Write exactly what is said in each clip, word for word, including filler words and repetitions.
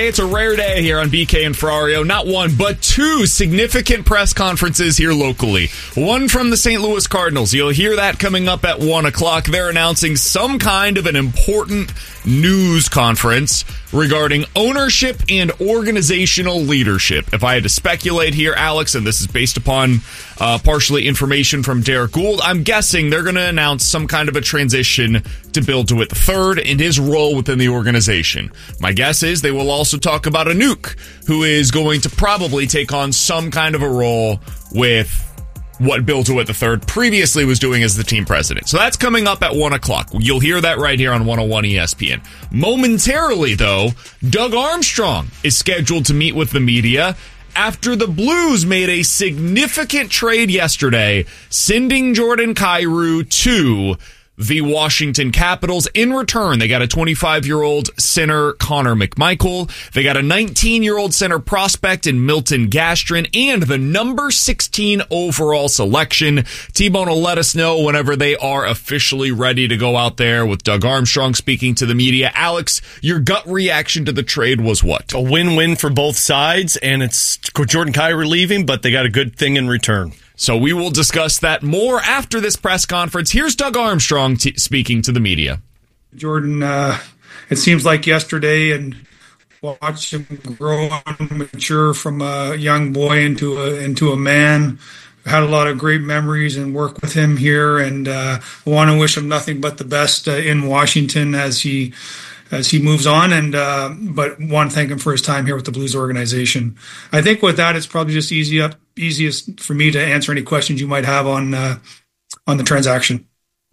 It's a rare day here on B K and Ferrario. Not one, but two significant press conferences here locally. One from the Saint Louis Cardinals. You'll hear that coming up at one o'clock. They're announcing some kind of an important news conference regarding ownership and organizational leadership. If I had to speculate here, Alex, and this is based upon uh, partially information from Derek Gould, I'm guessing they're going to announce some kind of a transition to Bill DeWitt the third and his role within the organization. My guess is they will also talk about Anouk, who is going to probably take on some kind of a role with what Bill DeWitt the third previously was doing as the team president. So that's coming up at one o'clock. You'll hear that right here on one oh one E S P N. Momentarily, though, Doug Armstrong is scheduled to meet with the media after the Blues made a significant trade yesterday, sending Jordan Kyrou to the Washington Capitals. In return, they got a twenty-five-year-old center, Connor McMichael. They got a nineteen-year-old center prospect in Milton Gastrin, and the number sixteen overall selection. T-Bone will let us know whenever they are officially ready to go out there with Doug Armstrong speaking to the media. Alex, your gut reaction to the trade was what? A win-win for both sides, and it's Jordan Kyrou leaving, but they got a good thing in return. So we will discuss that more after this press conference. Here's Doug Armstrong t- speaking to the media. Jordan, uh, it seems like yesterday, and watch him grow and mature from a young boy into a into a man. Had a lot of great memories and work with him here, and uh, I want to wish him nothing but the best uh, in Washington as he as he moves on. And uh, but want to thank him for his time here with the Blues organization. I think with that, it's probably just easy up. easiest for me to answer any questions you might have on uh, on the transaction.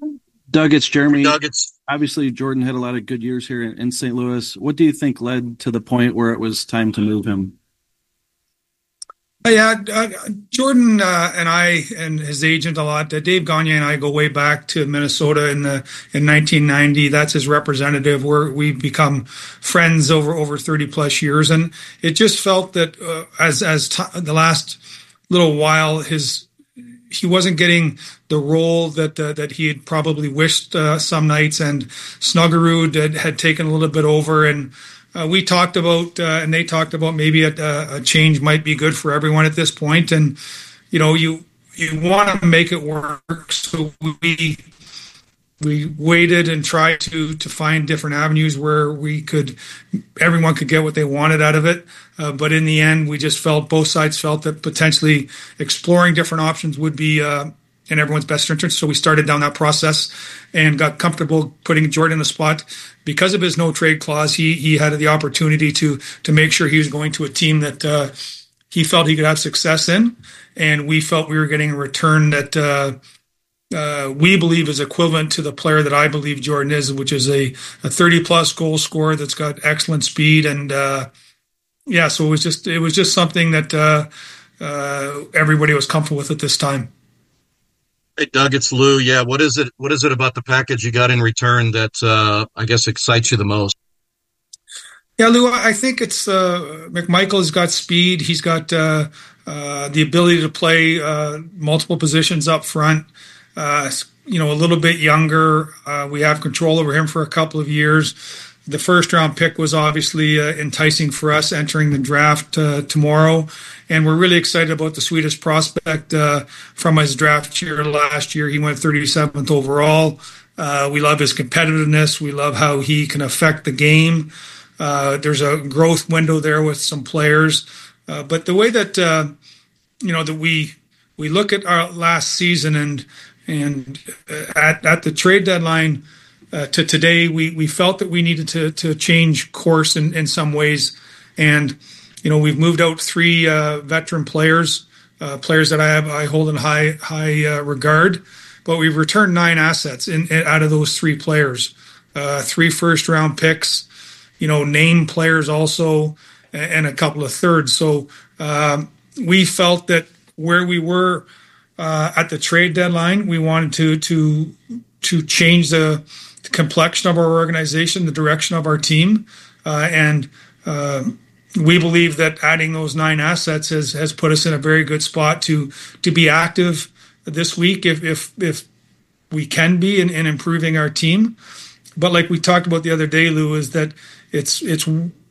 Doug, it's Jeremy. Doug, it's obviously Jordan had a lot of good years here in Saint Louis. What do you think led to the point where it was time to move him? Uh, yeah, uh, Jordan uh, and I and his agent a lot. Uh, Dave Gagne and I go way back to Minnesota in the in nineteen ninety. That's his representative. We're we've become friends over over thirty plus years, and it just felt that uh, as as t- the last little while, his he wasn't getting the role that uh, that he had probably wished uh, some nights, and Snuggerud had, had taken a little bit over, and uh, we talked about uh, and they talked about maybe a, a change might be good for everyone at this point, and you know you you want to make it work, so we. We waited and tried to to find different avenues where we could, everyone could get what they wanted out of it. Uh, but in the end, we just felt, both sides felt that potentially exploring different options would be uh, in everyone's best interest. So we started down that process and got comfortable putting Jordan in the spot. Because of his no trade clause, he he had the opportunity to to make sure he was going to a team that uh, he felt he could have success in. And we felt we were getting a return that uh, Uh, we believe is equivalent to the player that I believe Jordan is, which is a, a thirty plus goal scorer that's got excellent speed. And, uh, yeah, so it was just, it was just something that, uh, uh, everybody was comfortable with at this time. Hey, Doug, it's Lou. Yeah. What is it, what is it about the package you got in return that, uh, I guess excites you the most? Yeah, Lou, I think it's, uh, McMichael's got speed. He's got, uh, uh, the ability to play, uh, multiple positions up front. Uh, you know, a little bit younger. Uh, we have control over him for a couple of years. The first round pick was obviously uh, enticing for us entering the draft uh, tomorrow. And we're really excited about the Swedish prospect uh, from his draft year last year. He went thirty-seventh overall. Uh, we love his competitiveness. We love how he can affect the game. Uh, there's a growth window there with some players. Uh, but the way that, uh, you know, that we, we look at our last season and, And at, at the trade deadline uh, to today, we, we felt that we needed to to change course in, in some ways. And, you know, we've moved out three uh, veteran players, uh, players that I have I hold in high high uh, regard. But we've returned nine assets in, in out of those three players, uh, three first round picks, you know, name players also, and, and a couple of thirds. So um, we felt that where we were Uh, at the trade deadline, we wanted to to to change the, the complexion of our organization, the direction of our team, uh, and uh, we believe that adding those nine assets has has put us in a very good spot to to be active this week if if if we can be in, in improving our team. But like we talked about the other day, Lou, is that it's it's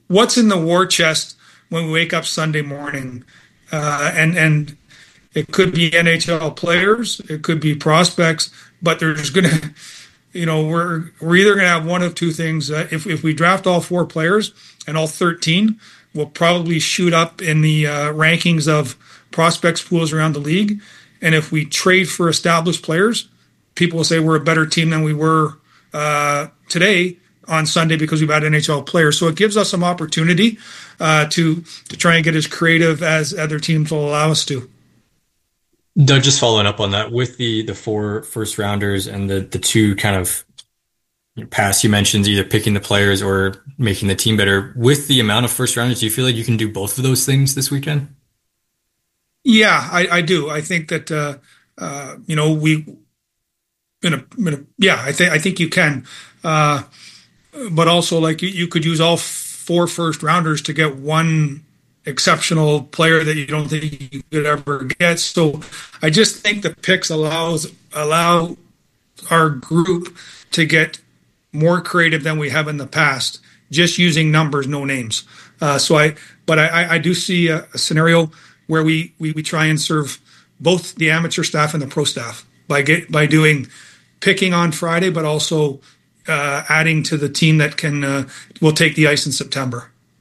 what's in the war chest when we wake up Sunday morning, uh, and and it could be N H L players, it could be prospects, but there's gonna, you know, we're we're either gonna have one of two things. Uh, if if we draft all four players and all thirteen, we'll probably shoot up in the uh, rankings of prospects pools around the league. And if we trade for established players, people will say we're a better team than we were uh, today on Sunday because we've had N H L players. So it gives us some opportunity uh, to to try and get as creative as other teams will allow us to. Doug, just following up on that, with the the four first rounders and the the two kind of pass you mentioned, either picking the players or making the team better, with the amount of first rounders, do you feel like you can do both of those things this weekend? Yeah, I, I do. I think that uh, uh, you know we in a, in a yeah, I think I think you can. Uh, But also, like, you, you could use all four first rounders to get one exceptional player that you don't think you could ever get. So I just think the picks allows allow our group to get more creative than we have in the past, just using numbers, no names. Uh, so I, but I, I do see a, a scenario where we, we we try and serve both the amateur staff and the pro staff by get by doing picking on Friday, but also Uh, adding to the team that can uh, will take the ice in September.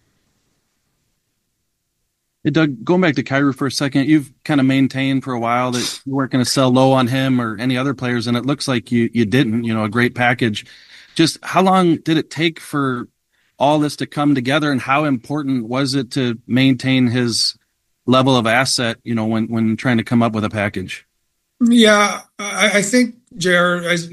Hey, Doug, going back to Kyrou for a second, you've kind of maintained for a while that you weren't going to sell low on him or any other players, and it looks like you you didn't. You know, a great package. Just how long did it take for all this to come together, and how important was it to maintain his level of asset? You know, when when trying to come up with a package. Yeah, I, I think J R, as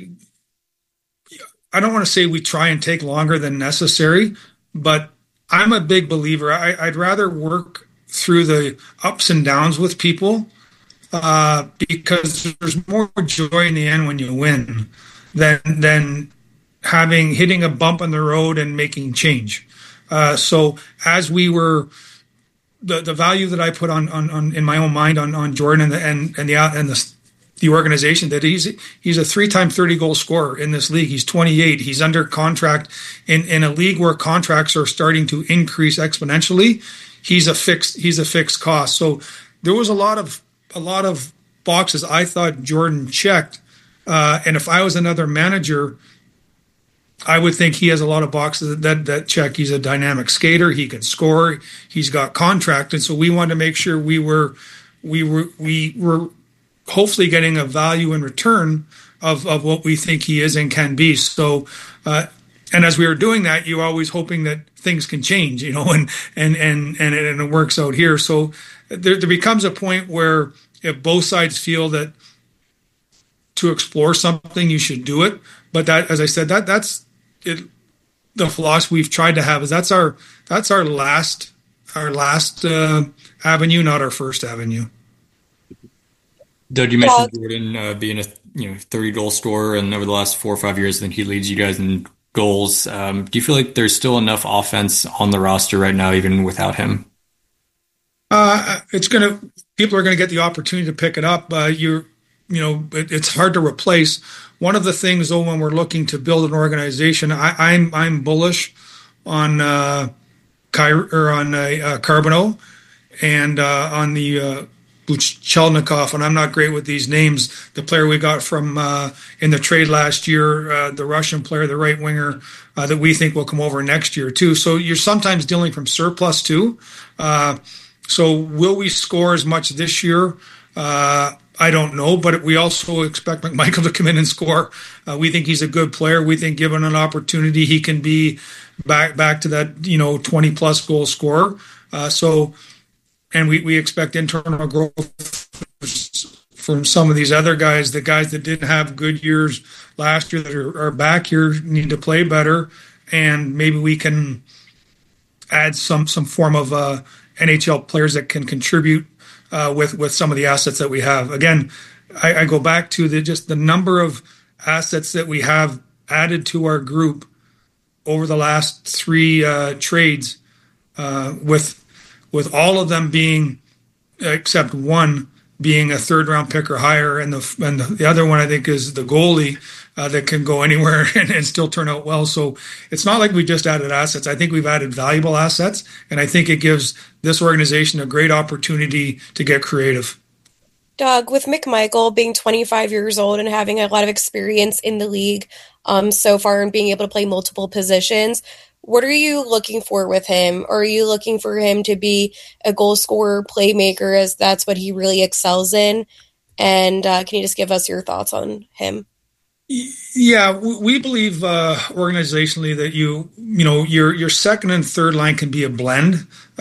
I don't want to say we try and take longer than necessary, but I'm a big believer. I, I'd rather work through the ups and downs with people uh, because there's more joy in the end when you win than than having hitting a bump in the road and making change. Uh, so as we were, the the value that I put on on, on in my own mind on on Jordan and the and and the and the the organization, that he's he's a three-time thirty-goal scorer in this league. He's twenty-eight. He's under contract in, in a league where contracts are starting to increase exponentially. He's a fixed he's a fixed cost. So there was a lot of a lot of boxes I thought Jordan checked. Uh, and if I was another manager, I would think he has a lot of boxes that that check. He's a dynamic skater. He can score. He's got contract, and so we wanted to make sure we were we were we were. hopefully getting a value in return of, of what we think he is and can be. So, uh, and as we were doing that, you're always hoping that things can change, you know, and, and, and, and, it, and it works out here. So there, there becomes a point where if both sides feel that to explore something, you should do it. But that, as I said, that that's it. The philosophy we've tried to have is that's our, that's our last, our last uh, avenue, not our first avenue. Doug, you mentioned Jordan uh, being a you know thirty goal scorer, and over the last four or five years, I think he leads you guys in goals. Um, do you feel like there's still enough offense on the roster right now, even without him? Uh, it's gonna people are gonna get the opportunity to pick it up. Uh, you're you know it, it's hard to replace. One of the things, though, when we're looking to build an organization, I, I'm I'm bullish on uh, Ky- or on uh, uh, Carbonneau and uh, on the. Uh, Buchelnikov, and I'm not great with these names. The player we got from uh, in the trade last year, uh, the Russian player, the right winger, uh, that we think will come over next year too. So you're sometimes dealing from surplus too. Uh, so will we score as much this year? Uh, I don't know, but we also expect McMichael to come in and score. Uh, we think he's a good player. We think given an opportunity, he can be back back to that you know twenty plus goal scorer. Uh, so. And we, we expect internal growth from some of these other guys. The guys that didn't have good years last year that are, are back here need to play better. And maybe we can add some some form of uh, N H L players that can contribute uh, with, with some of the assets that we have. Again, I, I go back to the just the number of assets that we have added to our group over the last three uh, trades uh, with – with all of them being, except one, being a third round pick or higher, and the and the other one I think is the goalie uh, that can go anywhere and, and still turn out well. So it's not like we just added assets. I think we've added valuable assets, and I think it gives this organization a great opportunity to get creative. Doug, with McMichael being twenty-five years old and having a lot of experience in the league um, so far and being able to play multiple positions, what are you looking for with him? Or are you looking for him to be a goal scorer, playmaker, as that's what he really excels in? And uh, can you just give us your thoughts on him? Yeah, we believe uh, organizationally that you, you know, your your second and third line can be a blend.